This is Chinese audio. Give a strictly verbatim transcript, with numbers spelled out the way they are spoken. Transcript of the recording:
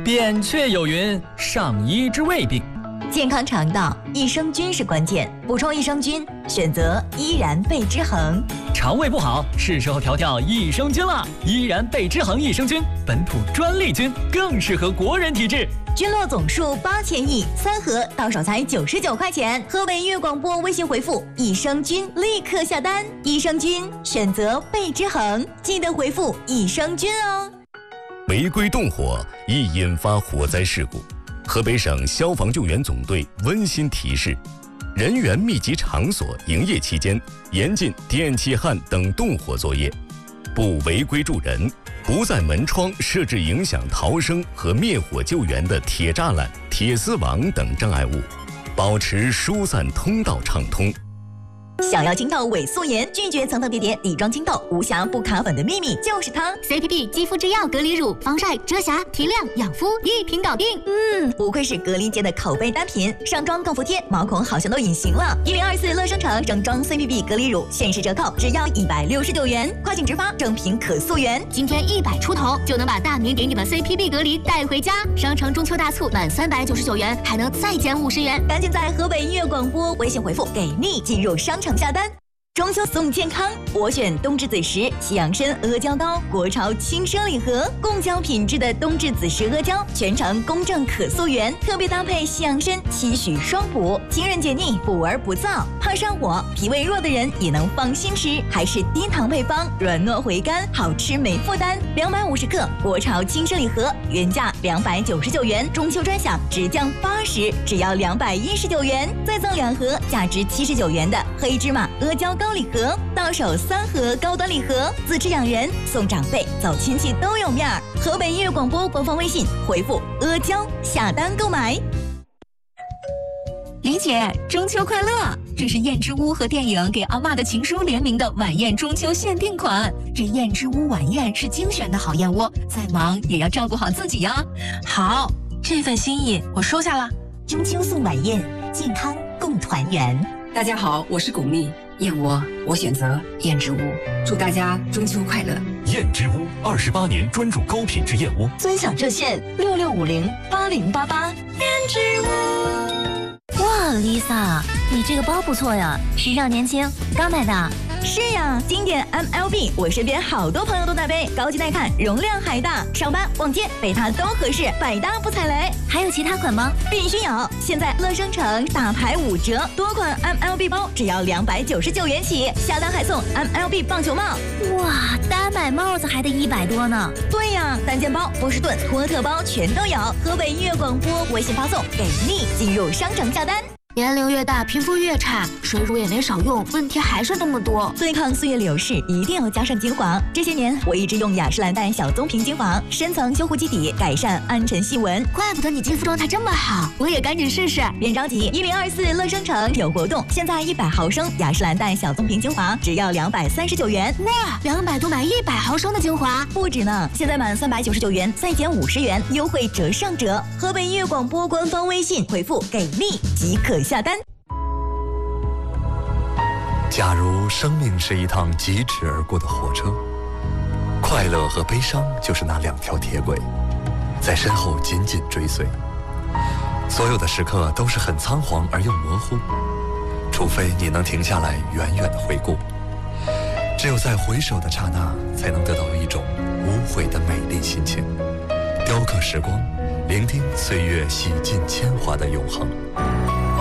扁鹊有云：上医之未病。 健康肠道，益生菌是关键，补充益生菌，选择依然贝之恒。 肠胃不好，是时候调调益生菌了。依然贝之恒益生菌，本土专利菌，更适合国人体质。 菌落总数八千亿，三盒到手才九十九块钱。河北粤广播微信回复益生菌，立刻下单。益生菌选择贝之恒，记得回复益生菌哦。 违规动火易引发火灾事故。河北省消防救援总队温馨提示：人员密集场所营业期间，严禁电气焊等动火作业，不违规助人，不在门窗设置影响逃生和灭火救援的铁栅栏、铁丝网等障碍物，保持疏散通道畅通。 想要清透伪素颜，拒绝层层叠叠底妆清透，无瑕不卡粉的秘密就是它 C P B 肌肤之钥隔离乳，防晒、遮瑕、提亮、养肤，一瓶搞定。 嗯，不愧是隔离界的口碑单品，上妆更服帖，毛孔好像都隐形了。一零二四乐生城整装 C P B 隔离乳限时折扣，只要一百六十九元，快请直发，正品可溯源。 今天一百出头就能把大明给你的 C P B 隔离带回家。商城中秋大促满三百九十九元还能再减五十元， 赶紧在河北粤广播微信回复给力进入商城下单。中秋送健康，我选冬至子时西洋参阿胶糕，国潮轻奢礼盒，贡胶品质的冬至子时阿胶，全程公正可溯源，特别搭配西洋参，期许双补，清润解腻，补而不燥，怕上火、脾胃弱的人也能放心吃，还是低糖配方，软糯回甘，好吃没负担。两百五十克国潮轻奢礼盒，原价两百九十九元，中秋专享直降八十，只要两百一十九元，再赠两盒价值七十九元的黑芝麻阿胶糕。高礼盒，到手三盒高端礼盒，自吃养人送长辈，走亲戚都有面儿。河北粤广播官方微信回复阿胶下单购买。 李姐，中秋快乐！这是燕之屋和电影《给阿嬷的情书》联名的晚宴中秋限定款。这燕之屋晚宴是精选的好燕窝，再忙也要照顾好自己呀。 好，这份心意我收下了。 中秋送晚宴，健康共团圆。 大家好，我是巩俐。燕窝，我选择燕之屋。祝大家中秋快乐！ 燕之屋二十八年专注高品质燕窝， 尊享热线六六五零八零八八。燕之屋。 哇 ，Lisa， 你这个包不错呀，时尚年轻，刚买的。 是呀，经典 M L B， 我身边好多朋友都在背，高级耐看，容量还大，上班逛街背它都合适，百搭不踩雷。 还有其他款吗？ 必须有！现在乐生城大牌五折，多款 M L B 包只要两百九十九元起，下单还送 M L B 棒球帽。 哇，单买帽子还得一百多呢。 对呀，单肩包、波士顿、托特包全都有。河北粤广播微信发送给力，进入商城下单。 年龄越大，皮肤越差，水乳也没少用，问题还是那么多。 对抗岁月流逝，一定要加上精华。这些年，我一直用雅诗兰黛小棕瓶精华，深层修护基底，改善暗沉细纹。 怪不得你肌肤状态这么好，我也赶紧试试。 别着急，一零二四乐生城有活动，现在一百毫升雅诗兰黛小棕瓶精华只要两百三十九元。 哇，两百多买一百毫升的精华， 不止呢！现在满三百九十九元再减五十元，优惠折上折。河北粤广播官方微信回复给力即可下单。 假如生命是一趟疾驰而过的火车，快乐和悲伤就是那两条铁轨，在身后紧紧追随。所有的时刻都是很仓皇而又模糊，除非你能停下来远远的回顾。只有在回首的刹那，才能得到一种无悔的美丽心情，雕刻时光，聆听岁月洗尽铅华的永恒。